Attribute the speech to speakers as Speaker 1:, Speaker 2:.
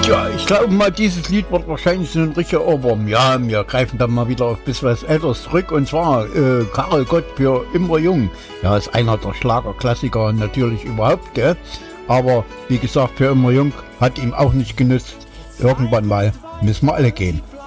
Speaker 1: Ja, ich glaube mal, dieses Lied wird wahrscheinlich so ein richtiger Ohrwurm. Ja, wir greifen dann mal wieder auf ein bisschen was Älteres zurück. Und zwar Karel Gott für Immer Jung. Ja, ist einer der Schlagerklassiker natürlich überhaupt, gell? Aber wie gesagt, für Immer Jung hat ihm auch nicht genützt. Irgendwann mal müssen wir alle gehen.